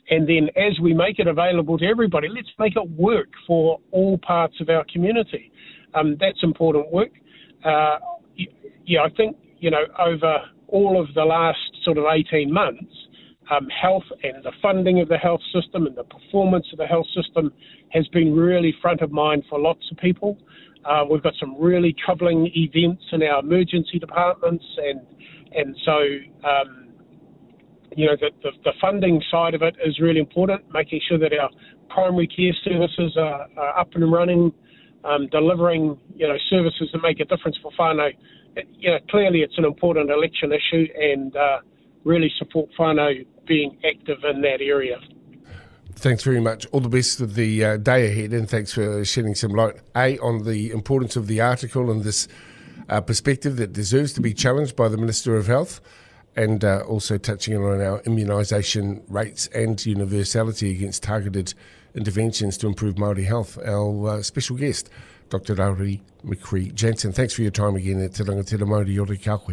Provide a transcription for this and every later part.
And then as we make it available to everybody, let's make it work for all parts of our community. That's important work. I think, over all of the last sort of 18 months, health and the funding of the health system and the performance of the health system has been really front of mind for lots of people. We've got some really troubling events in our emergency departments, and so the funding side of it is really important, making sure that our primary care services are up and running, delivering services that make a difference for whānau. Clearly it's an important election issue, and really support whānau being active in that area. Thanks very much. All the best of the day ahead, and thanks for shedding some light, on the importance of the article and this perspective that deserves to be challenged by the Minister of Health, and also touching on our immunisation rates and universality against targeted interventions to improve Māori health. Our special guest, Dr. Rauri McCree-Jansen. Thanks for your time again at Te Rangatira Māori Ore Kia koe.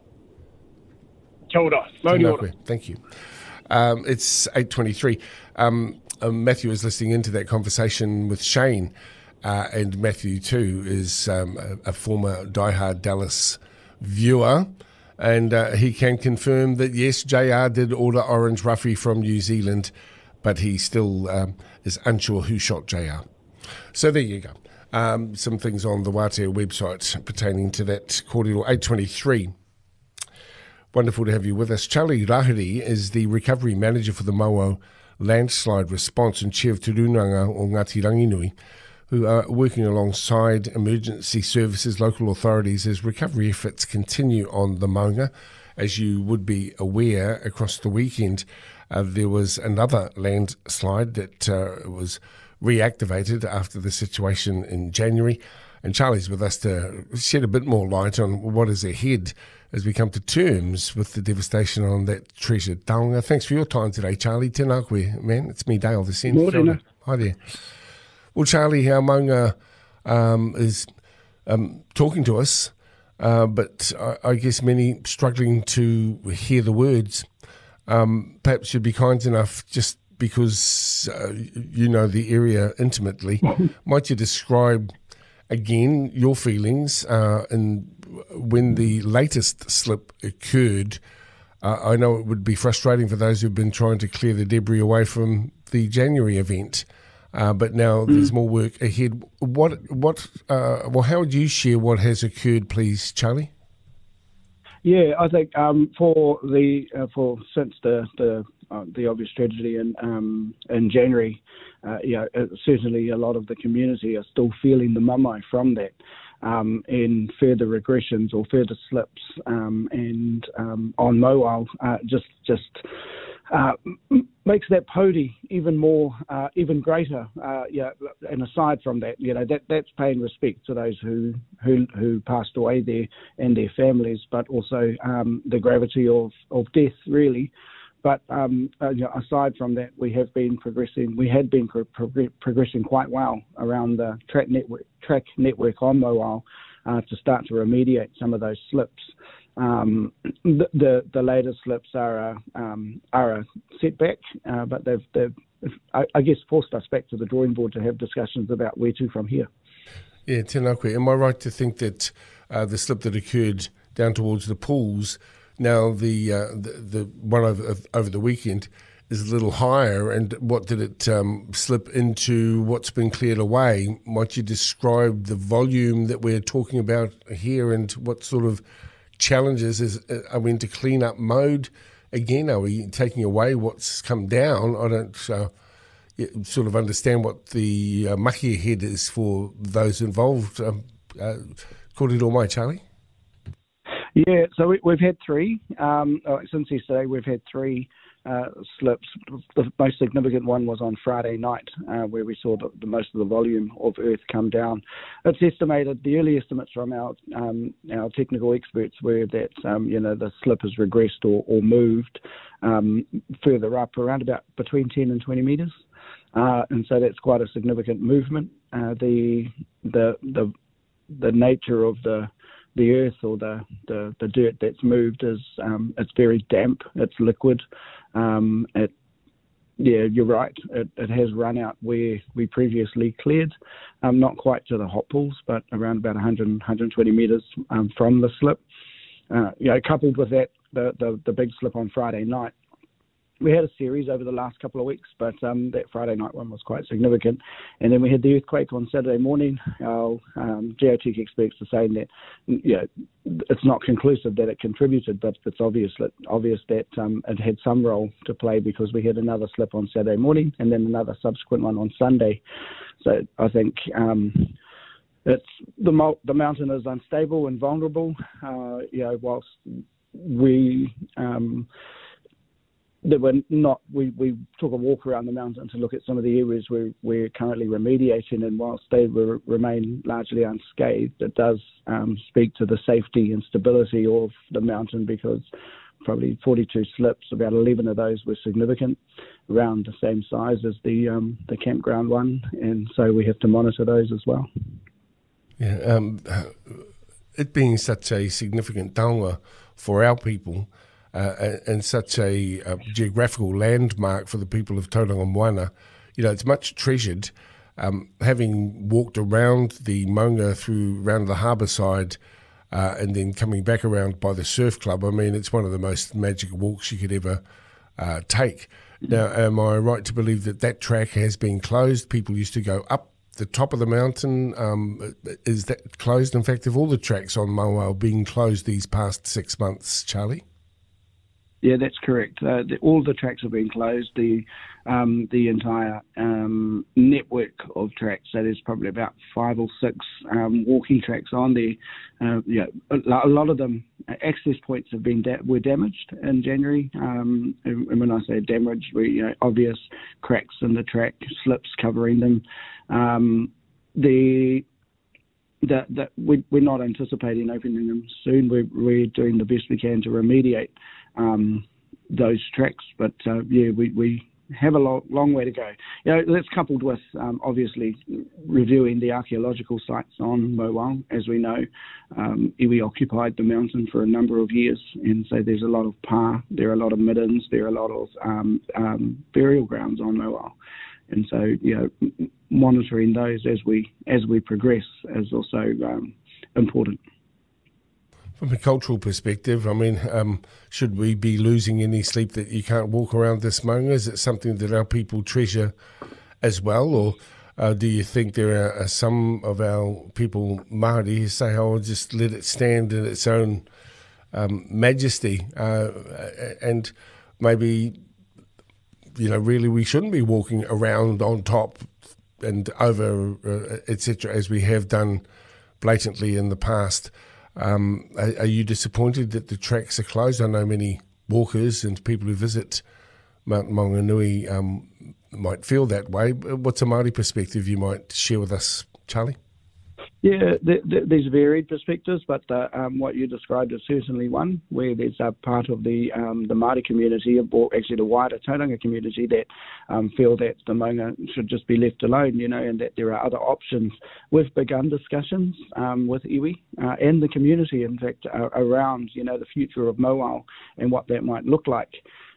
Kia ora. Māori ora. Thank you. It's 8:23. Matthew is listening into that conversation with Shane, and Matthew too is a former diehard Dallas viewer, and he can confirm that yes, JR did order Orange Roughy from New Zealand, but he still is unsure who shot JR. So there you go. Some things on the Wātea website pertaining to that kōrero. 8:23. Wonderful to have you with us. Charlie Rahiri is the recovery manager for the Mauao landslide response and chair of Te Runanga o Ngāti Ranginui, who are working alongside emergency services, local authorities, as recovery efforts continue on the Maunga. As you would be aware, across the weekend, there was another landslide that was reactivated after the situation in January. And Charlie's with us to shed a bit more light on what is ahead as we come to terms with the devastation on that treasured taonga. Thanks for your time today, Charlie. Tēnā koe, man. It's me, Dale, the centre. Hi there. Well, Charlie, our maunga is talking to us, but I guess many struggling to hear the words. Perhaps you'd be kind enough, just because you know the area intimately, might you describe again your feelings and when the latest slip occurred? I know it would be frustrating for those who've been trying to clear the debris away from the January event, but now there's more work ahead. Well, how would you share what has occurred, please, Charlie? Yeah, I think since the obvious tragedy in January, certainly a lot of the community are still feeling the mamai from that, and further regressions or further slips, and on Mauao just makes that pōti even more, even greater. And aside from that, that's paying respect to those who passed away there and their families, but also the gravity of death, really. But aside from that, we have been progressing. We had been progressing quite well around the track network on Mauao to start to remediate some of those slips. The latest slips are a setback, but they've I guess forced us back to the drawing board to have discussions about where to from here. Yeah, tēnā koe. Am I right to think that the slip that occurred down towards the pools, now the one over the weekend, is a little higher, and what did it slip into? What's been cleared away? Might you describe the volume that we're talking about here, and what sort of challenges are we into clean-up mode again? Are we taking away what's come down? I don't sort of understand what the mahi ahead is for those involved. Kōrero mai, Charlie? Yeah, so we've had three. Since yesterday, we've had three slips. The most significant one was on Friday night, where we saw the most of the volume of earth come down. It's estimated, the early estimates from our technical experts were that the slip has regressed or moved further up, around about between 10 and 20 metres, and so that's quite a significant movement. The nature of the earth or the dirt that's moved is it's very damp, it's liquid, it Yeah, you're right. It has run out where we previously cleared, not quite to the hot pools, but around about 100, 120 metres from the slip. Coupled with that, the big slip on Friday night. We had a series over the last couple of weeks, but that Friday night one was quite significant. And then we had the earthquake on Saturday morning. Our geotech experts are saying that it's not conclusive that it contributed, but it's obvious that it had some role to play, because we had another slip on Saturday morning and then another subsequent one on Sunday. So I think the mountain is unstable and vulnerable. Whilst we we took a walk around the mountain to look at some of the areas we're currently remediating, and whilst they remain largely unscathed, it does speak to the safety and stability of the mountain, because probably 42 slips, about 11 of those were significant, around the same size as the campground one, and so we have to monitor those as well. Yeah, it being such a significant taonga for our people, and such a geographical landmark for the people of Tauranga Moana, it's much treasured. Having walked around the maunga around the harbour side, and then coming back around by the surf club, I mean, it's one of the most magic walks you could ever take. Now, am I right to believe that track has been closed? People used to go up the top of the mountain. Is that closed? In fact, have all the tracks on Mauao been closed these past 6 months, Charlie? Yeah, that's correct. All the tracks have been closed. The entire network of tracks, so there's probably about 5 or 6 walking tracks on there. A lot of them, access points were damaged in January. And when I say damaged, obvious cracks in the track, slips covering them. We're not anticipating opening them soon. We're doing the best we can to remediate those tracks, but we have a long way to go. That's coupled with obviously reviewing the archaeological sites on Mauao. As we know, iwi occupied the mountain for a number of years, and so there's a lot of pa, there are a lot of middens, there are a lot of burial grounds on Mauao. And so, monitoring those as we progress is also important. From a cultural perspective, I mean, should we be losing any sleep that you can't walk around this maunga? Is it something that our people treasure as well, or do you think there are some of our people, Māori, who say, "Oh, just let it stand in its own majesty," and maybe, really we shouldn't be walking around on top and over, etc., as we have done blatantly in the past? Are you disappointed that the tracks are closed? I know many walkers and people who visit Mount Maunganui might feel that way. What's a Māori perspective you might share with us, Charlie? Yeah, there's varied perspectives, but what you described is certainly one where there's a part of the Māori community, or actually the wider Tauranga community, that feel that the maunga should just be left alone, and that there are other options. We've begun discussions with iwi and the community, in fact, around the future of Mauao and what that might look like.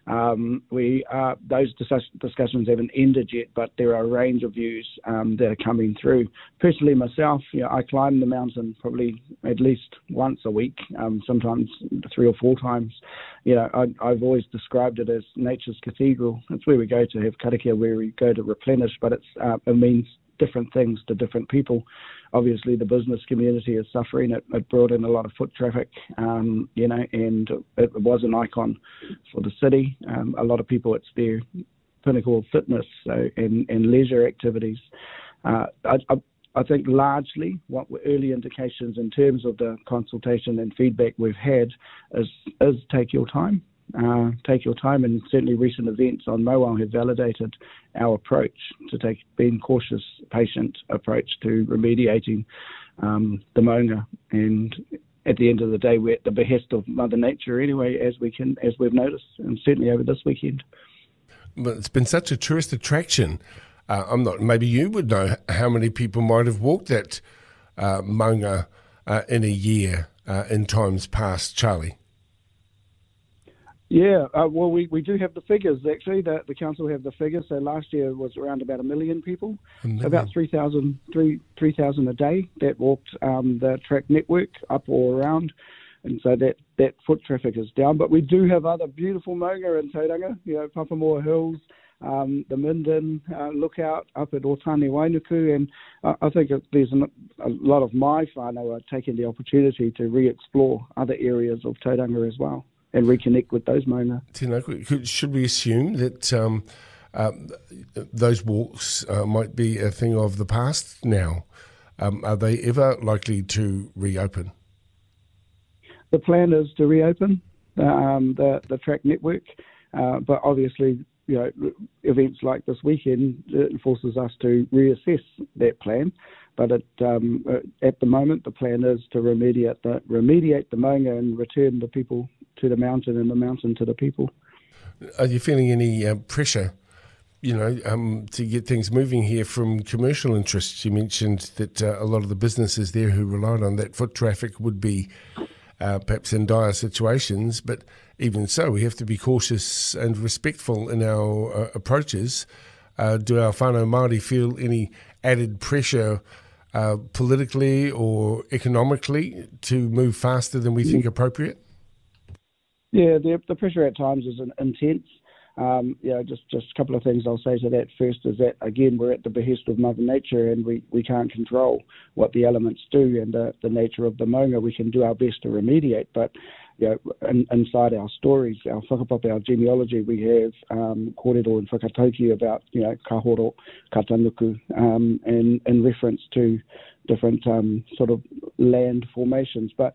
Those discussions haven't ended yet, but there are a range of views that are coming through. Personally, myself, I climb the mountain probably at least once a week, sometimes 3 or 4 times. I've always described it as nature's cathedral. It's where we go to have karakia, where we go to replenish, but it means different things to different people. Obviously, the business community is suffering. It brought in a lot of foot traffic, and it was an icon for the city. A lot of people, it's their pinnacle of fitness and leisure activities. I think largely what were early indications in terms of the consultation and feedback we've had is take your time. Take your time, and certainly recent events on Mauao have validated our approach to being cautious, patient approach to remediating the maunga. And at the end of the day, we're at the behest of Mother Nature anyway, as we've noticed, and certainly over this weekend. But it's been such a tourist attraction. Maybe you would know how many people might have walked that maunga in a year in times past, Charlie. Yeah, well, we do have the figures, actually. The council have the figures. So last year was around about 1 million people, so about 3,000 a day that walked the track network up or around. And so that foot traffic is down. But we do have other beautiful maunga in Tauranga, Papamoa Hills, the Minden lookout up at Otani Wainuku. And I think there's a lot of my whānau are taking the opportunity to re-explore other areas of Tauranga as well and reconnect with those maunga. Should we assume that those walks might be a thing of the past now? Are they ever likely to reopen? The plan is to reopen the track network, but obviously, events like this weekend it forces us to reassess that plan. But at the moment, the plan is to remediate the maunga and return the people to the mountain and the mountain to the people. Are you feeling any pressure, to get things moving here from commercial interests? You mentioned that a lot of the businesses there who relied on that foot traffic would be perhaps in dire situations, but even so, we have to be cautious and respectful in our approaches. Do our whānau Māori feel any added pressure politically or economically to move faster than we think appropriate? Yeah, the pressure at times is intense. Just a couple of things I'll say to that. First is that, again, we're at the behest of Mother Nature and we can't control what the elements do and the nature of the maunga. We can do our best to remediate, but inside our stories, our whakapapa, our genealogy, we have kōrero and whakatauki about, kahoro, katanuku, in reference to different sort of land formations. But,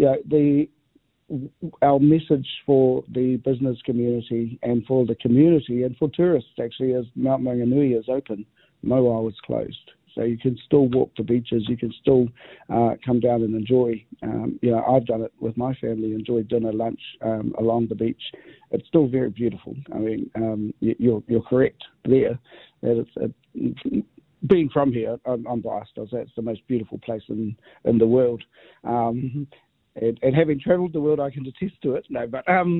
our message for the business community and for the community and for tourists actually is Mount Maunganui is open, Mauao is closed. So you can still walk the beaches, you can still come down and enjoy. I've done it with my family, enjoyed dinner, lunch along the beach. It's still very beautiful. I mean, you're correct there that it's being from here, I'm biased. I'll say it's the most beautiful place in the world. And having travelled the world, I can attest to it. No, but I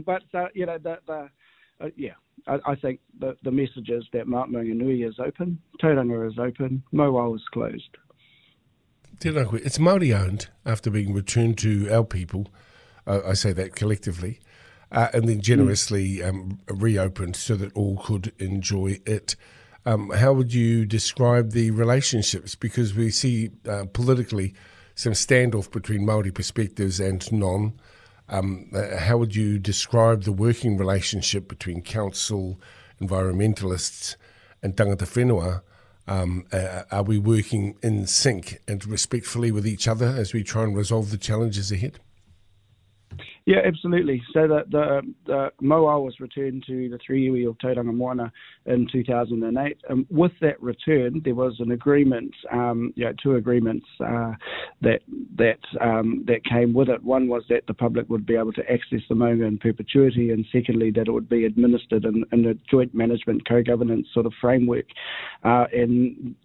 think the message is that Mount Maunganui is open, Tauranga is open, Mauao is closed. It's Māori owned after being returned to our people. I say that collectively, and then generously reopened so that all could enjoy it. How would you describe the relationships? Because we see politically some standoff between Māori perspectives and non. How would you describe the working relationship between council, environmentalists and tangata whenua? Are we working in sync and respectfully with each other as we try and resolve the challenges ahead? Yeah, absolutely. So the Mauao was returned to the 3 iwi of Tauranga Moana in 2008. With that return, there was an agreement, two agreements that came with it. One was that the public would be able to access the maunga in perpetuity, and secondly, that it would be administered in a joint management co-governance sort of framework. And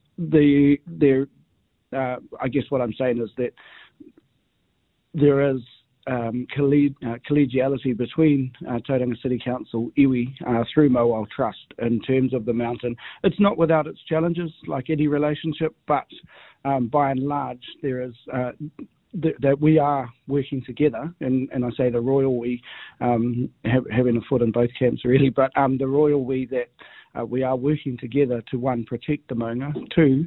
I guess what I'm saying is that there is collegiality between Tauranga City Council, iwi, through Mauao Trust in terms of the mountain. It's not without its challenges, like any relationship, but by and large, there is that we are working together, and I say the royal we, having a foot in both camps really, but the royal we that we are working together to, one, protect the maunga, two,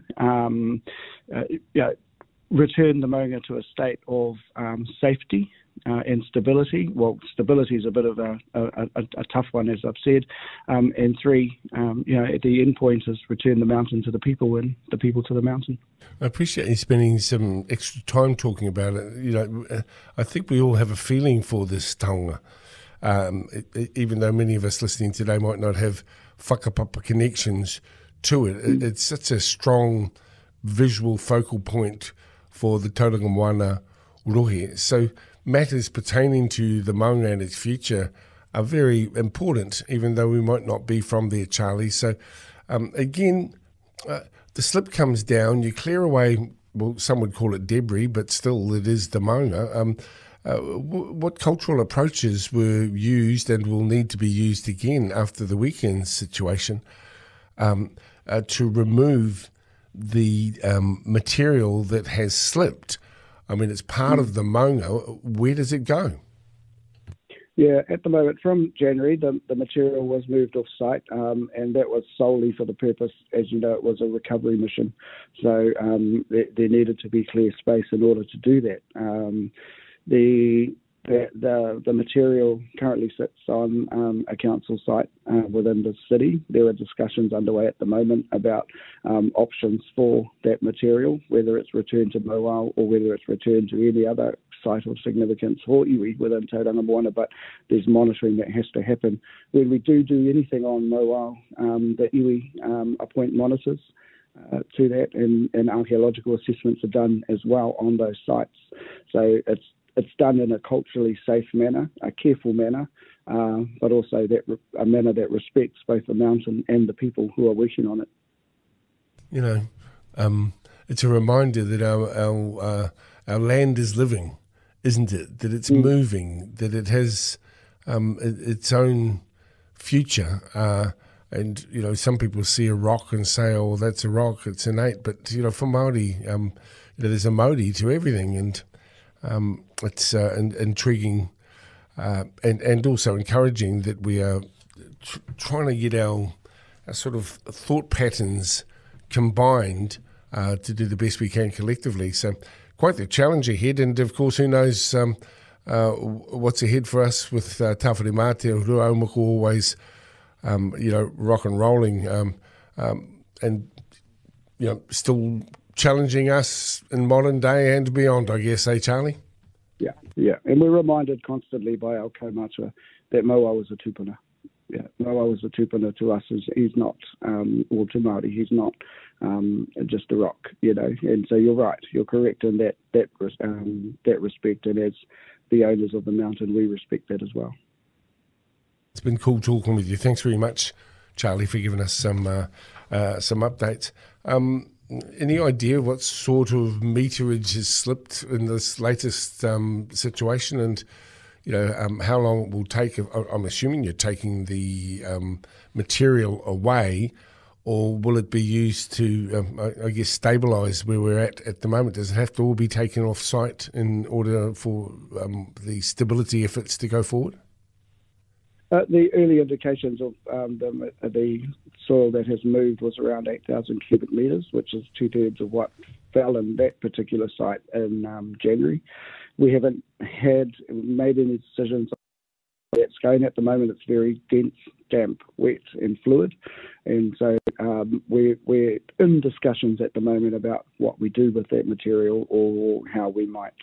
return the maunga to a state of safety and stability. Well, stability is a bit of a tough one, as I've said. And three, at the end point is return the mountain to the people and the people to the mountain. I appreciate you spending some extra time talking about it. I think we all have a feeling for this taonga. Even though many of us listening today might not have whakapapa connections to it, it's such a strong visual focal point for the Tauranga Moana rohe. So matters pertaining to the maunga and its future are very important, even though we might not be from there, Charlie. So again, the slip comes down, you clear away, well, some would call it debris, but still it is the maunga. what cultural approaches were used and will need to be used again after the weekend situation to remove the material that has slipped? I mean, it's part of the maunga. Where does it go? Yeah, at the moment, from January, the material was moved off site, and that was solely for the purpose, as you know, it was a recovery mission. So there needed to be clear space in order to do that. The material currently sits on a council site within the city. There are discussions underway at the moment about options for that material, whether it's returned to Moao or whether it's returned to any other site of significance for iwi within Tauranga Moana, but there's monitoring that has to happen. When we do anything on Moao, the iwi appoint monitors to that, and archaeological assessments are done as well on those sites. So it's done in a culturally safe manner, a careful manner, but also a manner that respects both the mountain and the people who are working on it. You know, it's a reminder that our land is living, isn't it? That it's moving, that it has its own future. And, you know, some people see a rock and say, oh, that's a rock, it's innate. But, you know, for Māori, you know, there's a mauri to everything. And it's intriguing and also encouraging that we are trying to get our sort of thought patterns combined to do the best we can collectively. So quite the challenge ahead, and of course, who knows what's ahead for us with Tawhiri Mate o Ruaumako always, you know, rock and rolling, and you know, still challenging us in modern day and beyond, I guess, Charlie? Yeah, and we're reminded constantly by our kaumātua that Moa is a tupuna. Yeah, Moa is a tupuna to us. He's not, or to Māori, he's not just a rock, you know. And so you're right, you're correct in that respect. And as the owners of the mountain, we respect that as well. It's been cool talking with you. Thanks very much, Charlie, for giving us some updates. Any idea what sort of meterage has slipped in this latest situation, and you know how long it will take? I'm assuming you're taking the material away, or will it be used to, I guess, stabilise where we're at the moment? Does it have to all be taken off site in order for the stability efforts to go forward? The early indications of the soil that has moved was around 8,000 cubic metres, which is 2/3 of what fell in that particular site in January. We haven't made any decisions on where it's going at the moment. It's very dense, damp, wet and fluid. And so we're in discussions at the moment about what we do with that material, or how we might,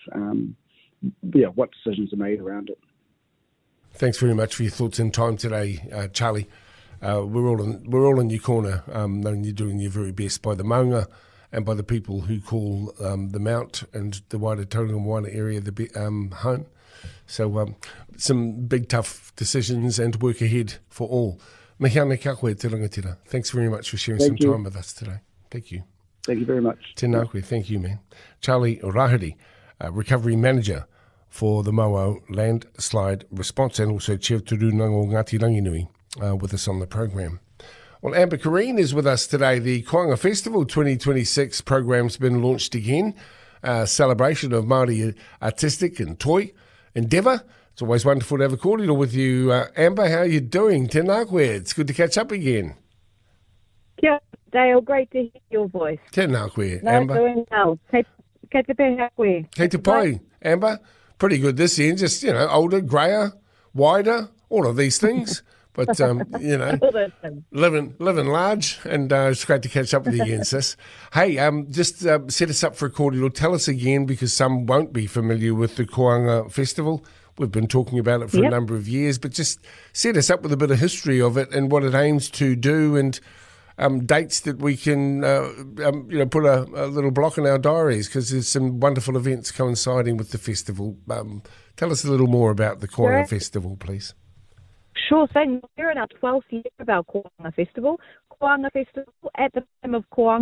what decisions are made around it. Thanks very much for your thoughts and time today, Charlie. We're all in your corner, knowing you're doing your very best by the maunga and by the people who call the Mount and the wider Tauranga Moana area home. So some big tough decisions and work ahead for all. Mihi ana kia koe te rangatira. Thanks very much for sharing some time with us today. Thank you. Thank you very much. Tēnā koe. Thank you, man. Charlie Rahiri, Recovery Manager for the Moa landslide response, and also Chair Turunanga o Ngāti Ranginui with us on the program. Well, Amber Kareen is with us today. The Koanga Festival 2026 program's been launched again. Celebration of Māori artistic and toy endeavour. It's always wonderful to have a cordial with you, Amber. How are you doing? Tēnā koe. It's good to catch up again. Kia Dale, great to hear your voice. Tēnā koe, Amber. No, doing well. Kei te pēhea koe. Kei te pai, Amber. Pretty good this end, just, you know, older, greyer, wider, all of these things. But, you know, living large, and it's great to catch up with you again, sis. Hey, just set us up for a cordial. Tell us again, because some won't be familiar with the Koanga Festival. We've been talking about it for a number of years, but just set us up with a bit of history of it and what it aims to do, and dates that we can, you know, put a little block in our diaries, because there's some wonderful events coinciding with the festival. Tell us a little more about the Koanga Festival, please. Sure thing. We're in our 12th year of our Koanga Festival. Koanga Festival, at the time of Koanga,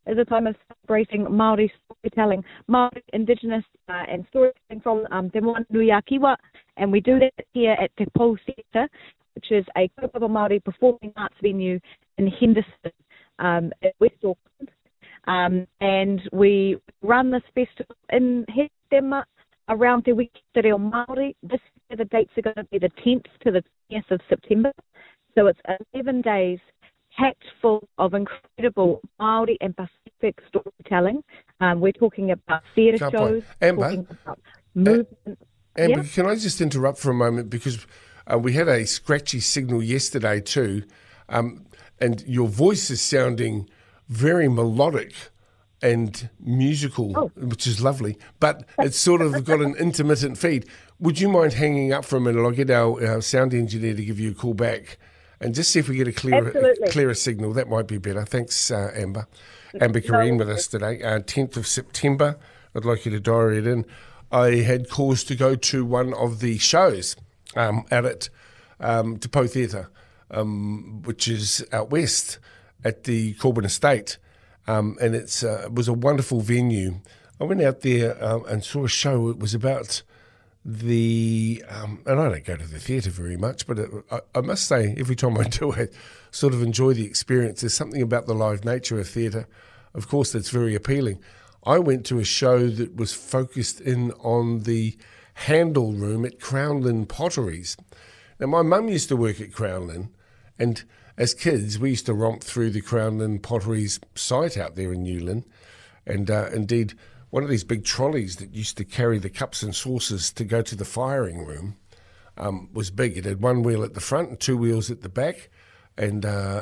is a time of celebrating Māori storytelling, Māori Indigenous and storytelling from Te Moana Nui a Kiwa, and we do that here at Te Pou Theatre, which is a kaupapa Māori performing arts venue in Henderson, at West Auckland. And we run this festival in September around Te Wiki Te Reo Māori. This year the dates are going to be the 10th to the 20th of September. So it's 11 days packed full of incredible Māori and Pacific storytelling. We're talking about theatre shows, Amber, talking about movement. Amber, can I just interrupt for a moment, because we had a scratchy signal yesterday too, and your voice is sounding very melodic and musical, which is lovely, but it's sort of got an intermittent feed. Would you mind hanging up for a minute? I'll get our sound engineer to give you a call back and just see if we get a clearer signal. That might be better. Thanks, Amber. Amber Kareen with us today. 10th of September. I'd like you to diary it in. I had cause to go to one of the shows out at Te Pou Theatre, which is out west at the Corbin Estate, and it was a wonderful venue. I went out there and saw a show. It was about and I don't go to the theatre very much, but I must say, every time I do, I sort of enjoy the experience. There's something about the live nature of theatre, of course, that's very appealing. I went to a show that was focused in on the handle room at Crownland Potteries. Now, my mum used to work at Crownland, and as kids, we used to romp through the Crownland Potteries site out there in Newland. And indeed, one of these big trolleys that used to carry the cups and saucers to go to the firing room was big. It had one wheel at the front and two wheels at the back. And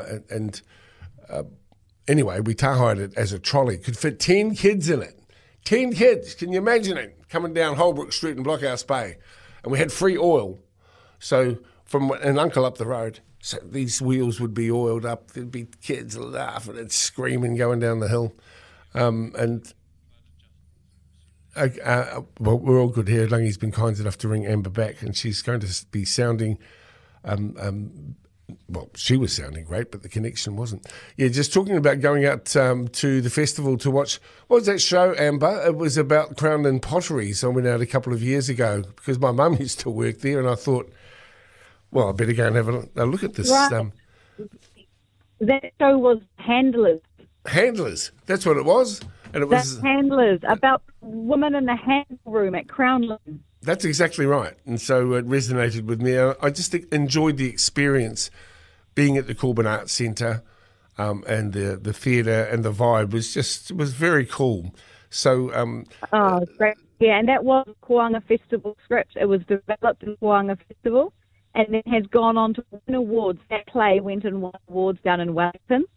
anyway, we tahired it as a trolley. Could fit 10 kids in it. 10 kids, can you imagine it? Coming down Holbrook Street in Blockhouse Bay. And we had free oil. So from an uncle up the road, so these wheels would be oiled up. There'd be kids laughing and screaming going down the hill. Well, we're all good here. Lungy's been kind enough to ring Amber back, and she's going to be sounding, well, she was sounding great, but the connection wasn't. Yeah, just talking about going out to the festival to watch, what was that show, Amber? It was about Crownland Potteries. I went out a couple of years ago because my mum used to work there, and I thought, well, I better go and have a look at this. Right. That show was Handlers. Handlers, that's what it was. And it was Handlers, about women in the handle room at Crownland. That's exactly right. And so it resonated with me. I just enjoyed the experience being at the Corbin Arts Centre, and the theatre and the vibe was very cool. So great. Yeah, and that was Koanga Festival script. It was developed in Koanga Festival, and then has gone on to win awards. That play went and won awards down in Wellington.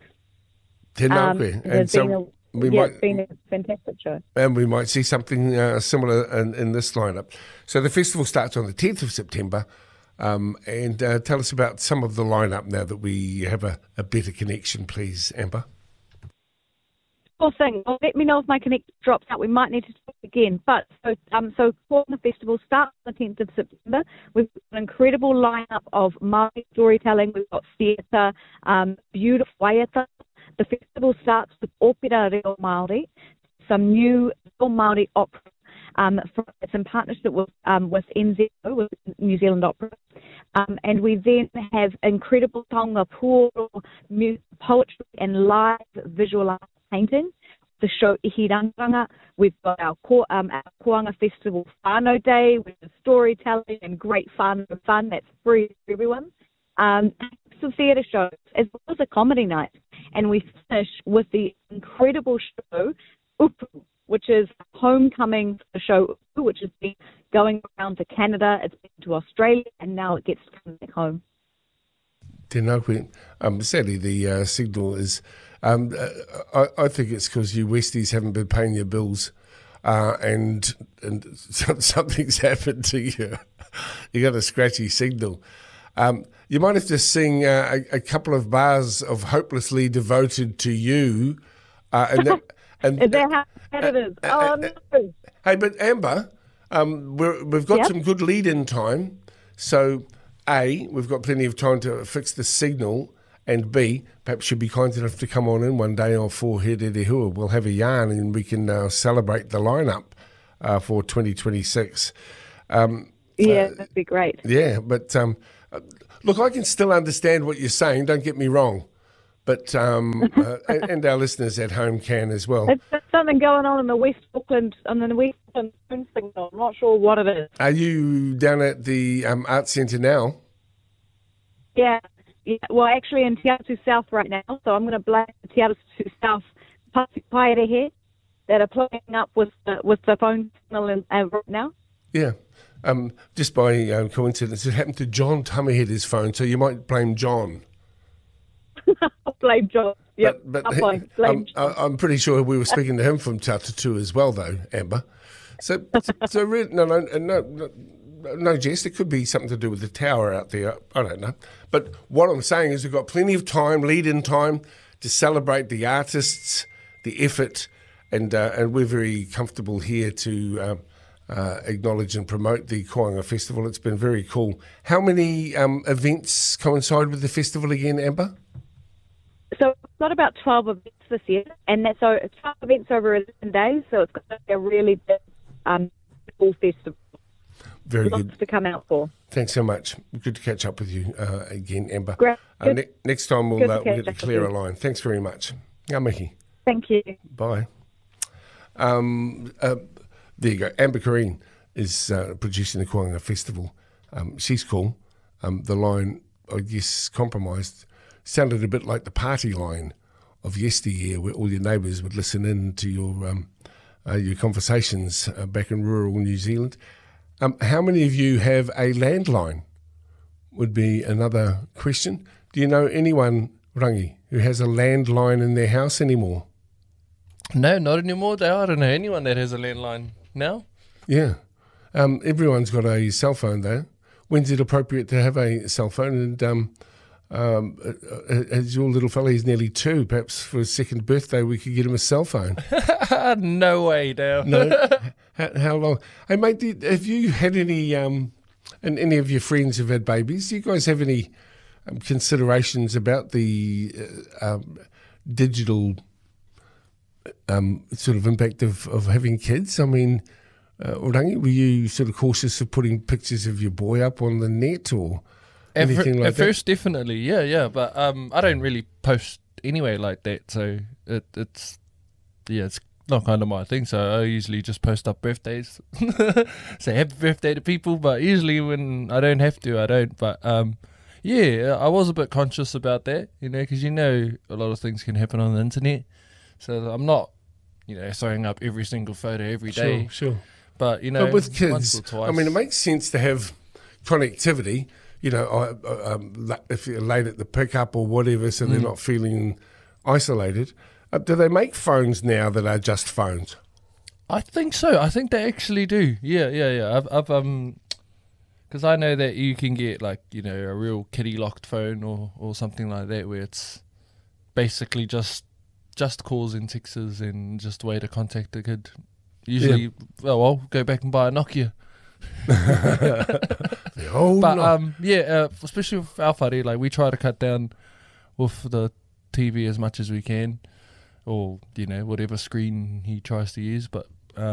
And so it's been a fantastic show. And we might see something similar in this lineup. So the festival starts on the 10th of September. And tell us about some of the lineup now that we have a better connection, please, Amber. Sure thing. Well, let me know if my connection drops out. We might need to talk again. But so Koanga Festival starts on the 10th of September. We've got an incredible lineup of Māori storytelling. We've got theatre, beautiful waiata. The festival starts with Opera Reo Māori, some new Māori opera. It's in partnership with NZO, with New Zealand Opera. And we then have incredible taonga pūoro, poetry and live visual art painting. The show Ihirangaranga. We've got our Koanga Festival Whānau Day, which is storytelling and great fun. That's free for everyone. Some theatre shows, as well as a comedy night. And we finish with the incredible show, Upu, which is homecoming show, which has been going around to Canada, it's been to Australia, and now it gets to come back home. Sadly, the signal is, I think it's because you Westies haven't been paying your bills, and something's happened to you. You got a scratchy signal. You might have to sing a couple of bars of Hopelessly Devoted to You. Is that how bad it is? No. Hey, but Amber, we've got some good lead-in time. So, A, we've got plenty of time to fix the signal, And B, perhaps you'd be kind enough to come on in one day for He Rere Hua. We'll have a yarn and we can celebrate the lineup for 2026. That'd be great. Yeah, but look, I can still understand what you're saying, don't get me wrong. But and our listeners at home can as well. There's something going on in the West Auckland, phone signal. I'm not sure what it is. Are you down at the Arts Centre now? Yeah. Well, actually in Te Atatu South right now, so I'm going to blame the Te Atatu South Paere here that are playing up with the phone signal right now. Yeah. Just by coincidence, it happened to John Tamaheda's phone, so you might blame John. I'll blame John. Yep, but blame John. I'm pretty sure we were speaking to him from Te Atatu as well, though, Amber. So really, no jest. It could be something to do with the tower out there. I don't know. But what I'm saying is we've got plenty of time, lead-in time, to celebrate the artists, the effort, and we're very comfortable here to acknowledge and promote the Koanga Festival. It's been very cool. How many events coincide with the festival again, Amber? So we've got about 12 events this year, and that's 12 events over 11 days, so it's going to be a really big full festival. Very Lots good. to come out for. Thanks so much. Good to catch up with you again, Amber. Great. Next time we'll get a clearer line. Thanks very much. Ngā mihi. Thank you. Bye. There you go. Amber Corrine is producing the Koanga Festival. She's cool. The line, I guess, compromised, sounded a bit like the party line of yesteryear, where all your neighbours would listen in to your conversations back in rural New Zealand. How many of you have a landline? Would be another question. Do you know anyone, Rangi, who has a landline in their house anymore? No, not anymore. I don't know anyone that has a landline now. Yeah. Everyone's got a cell phone, though. When's it appropriate to have a cell phone? And as your little fella, he's nearly 2, perhaps for his 2nd birthday we could get him a cell phone. No way, Dale. No? How long? Hey, mate, have you had any, and any of your friends have had babies, do you guys have any considerations about the digital sort of impact of having kids? I mean, Orangi, were you sort of cautious of putting pictures of your boy up on the net or anything like that? At first, definitely, yeah. But I don't really post anyway like that, so it's not kind of my thing. So I usually just post up birthdays, say happy birthday to people. But usually when I don't have to, I don't. But I was a bit conscious about that, because a lot of things can happen on the internet. So I'm not, throwing up every single photo every day. Sure. But, but with kids, once or twice. I mean, it makes sense to have connectivity, if you're late at the pickup or whatever, so they're not feeling isolated. Do they make phones now that are just phones? I think so. I think they actually do. Yeah. I've because I know that you can get a real kiddie locked phone or something like that, where it's basically just calls and texts and just a way to contact the kid. Usually, I'll go back and buy a Nokia. Especially with our whare, we try to cut down with the TV as much as we can, or whatever screen he tries to use. But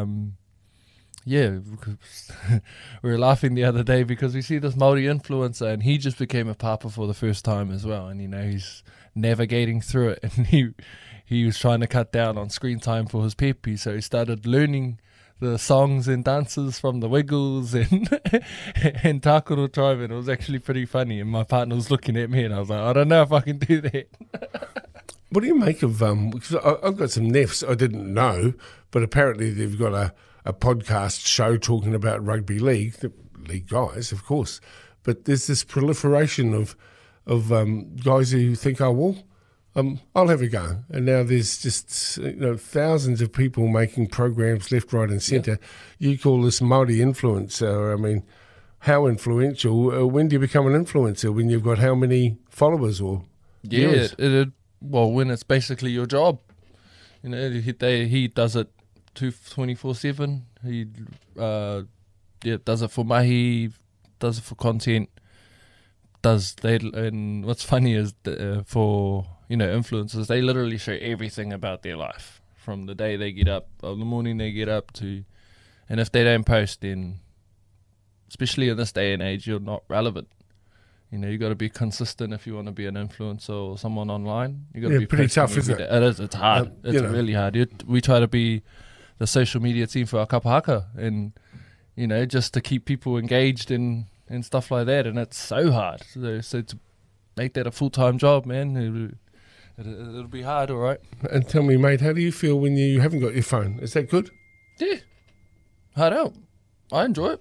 we were laughing the other day because we see this Māori influencer and he just became a papa for the first time as well, and he's navigating through it, and he was trying to cut down on screen time for his pepe, so he started learning the songs and dances from the Wiggles and Takoro Tribe, and it was actually pretty funny, and my partner was looking at me and I was like, I don't know if I can do that. What do you make of, because I've got some nephews I didn't know, but apparently they've got a podcast show talking about rugby league, the league guys, of course, but there's this proliferation of guys who think, I'll have a go. And now there's just thousands of people making programs left, right and centre. Yeah. You call this Māori influencer. I mean, how influential? When do you become an influencer? When you've got how many followers or viewers? When it's basically your job. He does it 24/7. He does it for mahi, does it for content, does. And what's funny is for influencers, they literally show everything about their life from the day they get up, or the morning they get up to, and if they don't post, then especially in this day and age, you're not relevant. You got to be consistent if you want to be an influencer or someone online. You got to be pretty tough, isn't it? It is. It's hard. It's really hard. We try to be the social media team for our kapahaka, and just to keep people engaged and stuff like that. And it's so hard. So to make that a full-time job, man, it'll be hard, all right. And tell me, mate, how do you feel when you haven't got your phone? Is that good? Yeah, hard out. I enjoy it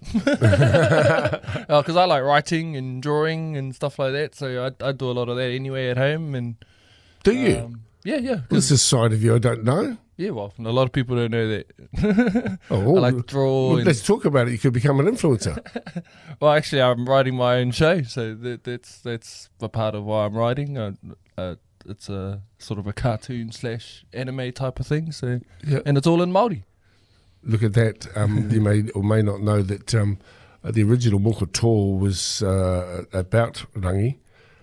because I like writing and drawing and stuff like that. So I do a lot of that anyway at home. And do you? Yeah. This is a side of you I don't know. Yeah, well, a lot of people don't know that. I like to draw. Well, let's talk about it. You could become an influencer. Well, actually, I'm writing my own show, so that's a part of why I'm writing. It's a sort of a cartoon / anime type of thing. So, and it's all in Māori. Look at that. You may or may not know that the original Moko Tō was about rangi.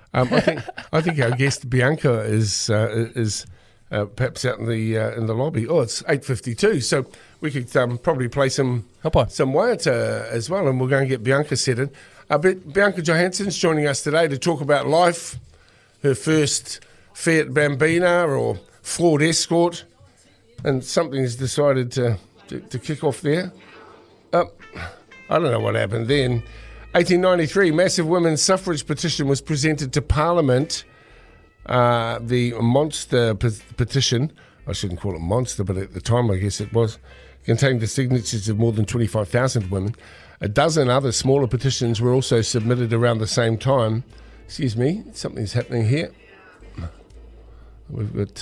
I think our guest Bianca is perhaps out in the lobby. Oh, it's 8:52, so we could probably play some waiata as well, and we're going to get Bianca set in. Bianca Johansson's joining us today to talk about life, her first Fiat Bambina or Ford Escort, and something's decided to kick off there. I don't know what happened then. 1893, massive women's suffrage petition was presented to Parliament. The monster petition, I shouldn't call it monster, but at the time I guess it was, contained the signatures of more than 25,000 women. A dozen other smaller petitions were also submitted around the same time. Excuse me, something's happening here. We've got,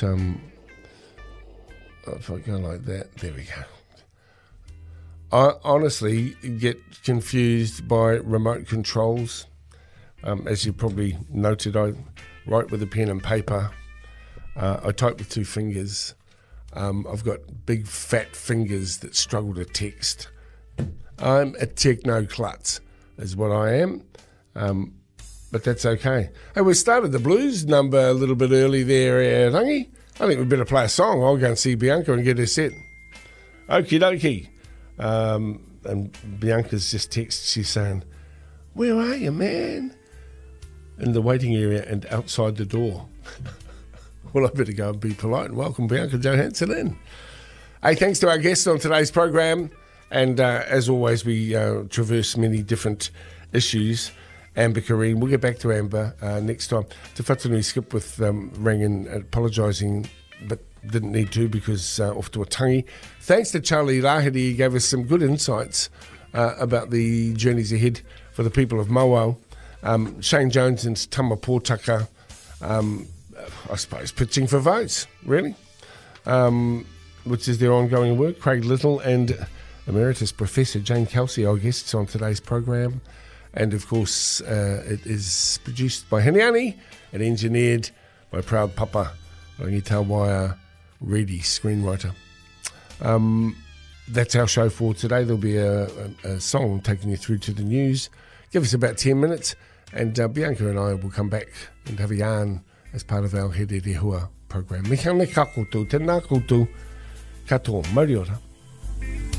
if I go like that, there we go. I honestly get confused by remote controls. As you probably noted, I write with a pen and paper. I type with two fingers. I've got big fat fingers that struggle to text. I'm a techno-klutz is what I am, but that's okay. Hey, we started the blues number a little bit early there, Rangi. I think we better play a song. I'll go and see Bianca and get her set. Okie dokie. And Bianca's just texted, she's saying, "Where are you, man?" In the waiting area and outside the door. Well, I better go and be polite and welcome Bianca Johansson in. Hey, thanks to our guests on today's program. And as always, we traverse many different issues. Amber Kareen, we'll get back to Amber next time. Te Whatanui Skip with rang in apologising, but didn't need to because off to a tangi. Thanks to Charlie Rahiri, he gave us some good insights about the journeys ahead for the people of Mauao. Shane Jones and Tama Pōtaka, I suppose, pitching for votes, really, which is their ongoing work. Craig Little and Emeritus Professor Jane Kelsey, our guests on today's program. And, of course, it is produced by Hiniani and engineered by proud Papa Rangitawaya Reddy, screenwriter. That's our show for today. There'll be a song taking you through to the news. Give us about 10 minutes, and Bianca and I will come back and have a yarn as part of our Here Rehua program. Mihane ka koutou, tēnā koutou, katoa, mauri ora.